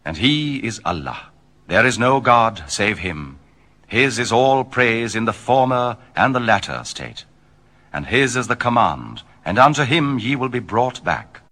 And he is Allah. There is no God save him. His is all praise in the former and the latter state. And his is the command, and unto him ye will be brought back.